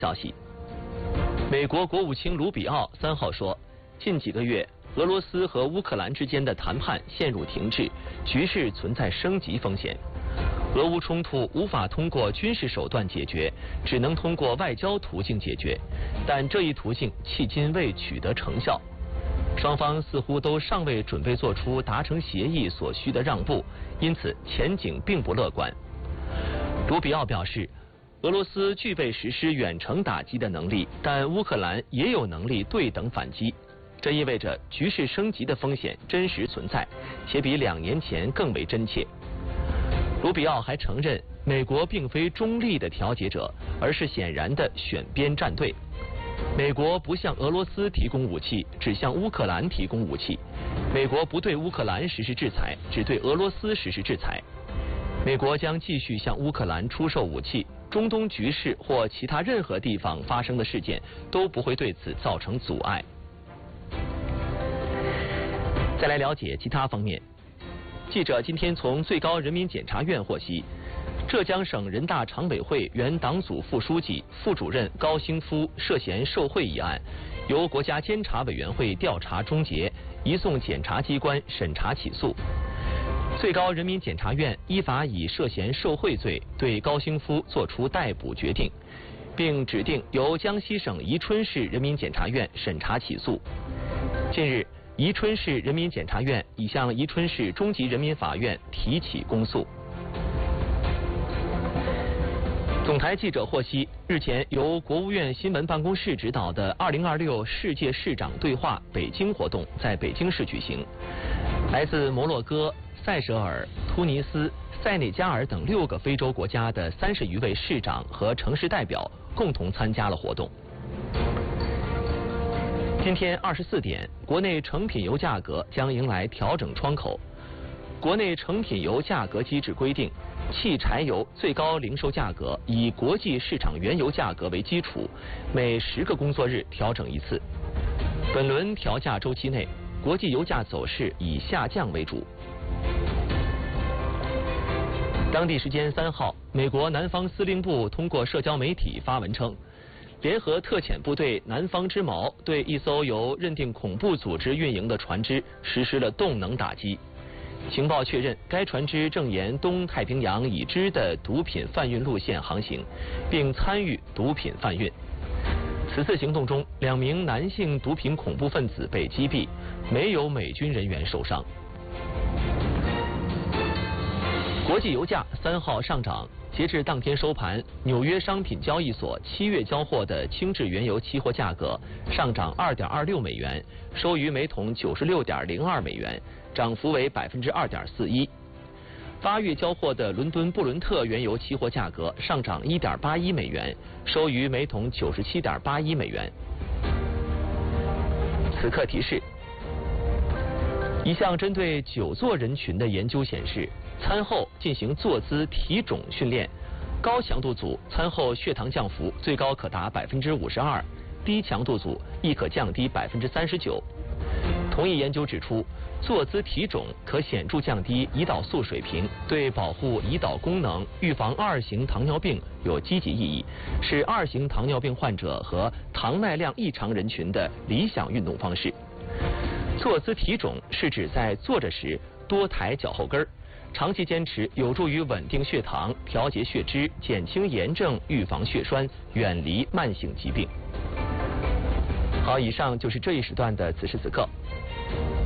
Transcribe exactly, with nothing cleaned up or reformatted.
消息，美国国务卿卢比奥三号说，近几个月俄罗斯和乌克兰之间的谈判陷入停滞，局势存在升级风险。俄乌冲突无法通过军事手段解决，只能通过外交途径解决，但这一途径迄今未取得成效。双方似乎都尚未准备做出达成协议所需的让步，因此前景并不乐观。卢比奥表示，俄罗斯具备实施远程打击的能力，但乌克兰也有能力对等反击。这意味着局势升级的风险真实存在，且比两年前更为真切。卢比奥还承认，美国并非中立的调解者，而是显然的选边站队。美国不向俄罗斯提供武器，只向乌克兰提供武器。美国不对乌克兰实施制裁，只对俄罗斯实施制裁。美国将继续向乌克兰出售武器，中东局势或其他任何地方发生的事件都不会对此造成阻碍。再来了解其他方面。记者今天从最高人民检察院获悉，浙江省人大常委会原党组副书记、副主任高兴夫涉嫌受贿一案，由国家监察委员会调查终结，移送检察机关审查起诉。最高人民检察院依法以涉嫌受贿罪对高兴夫作出逮捕决定，并指定由江西省宜春市人民检察院审查起诉。近日，宜春市人民检察院已向宜春市中级人民法院提起公诉。总台记者获悉，日前由国务院新闻办公室指导的二零二六世界市长对话北京活动在北京市举行，来自摩洛哥、塞舌尔、突尼斯、塞内加尔等六个非洲国家的三十余位市长和城市代表共同参加了活动。今天二十四点，国内成品油价格将迎来调整窗口。国内成品油价格机制规定，汽柴油最高零售价格以国际市场原油价格为基础，每十个工作日调整一次。本轮调价周期内，国际油价走势以下降为主。当地时间三号，美国南方司令部通过社交媒体发文称，联合特遣部队南方之矛对一艘由认定恐怖组织运营的船只实施了动能打击。情报确认，该船只正沿东太平洋已知的毒品贩运路线航行，并参与毒品贩运。此次行动中，两名男性毒品恐怖分子被击毙，没有美军人员受伤。国际油价三号上涨，截至当天收盘，纽约商品交易所七月交货的轻质原油期货价格上涨 二点二六美元，收于每桶 九十六点零二美元，涨幅为 百分之二点四一。八月交货的伦敦布伦特原油期货价格上涨 一点八一美元，收于每桶 九十七点八一美元。此刻提示：一项针对久坐人群的研究显示，餐后进行坐姿体踵训练，高强度组餐后血糖降幅最高可达 百分之五十二， 低强度组亦可降低 百分之三十九。同一研究指出，坐姿体踵可显著降低胰岛素水平，对保护胰岛功能、预防二型糖尿病有积极意义，是二型糖尿病患者和糖耐量异常人群的理想运动方式。坐姿体踵是指在坐着时多抬脚后跟儿，长期坚持有助于稳定血糖、调节血脂、减轻炎症、预防血栓、远离慢性疾病。好，以上就是这一时段的此时此刻。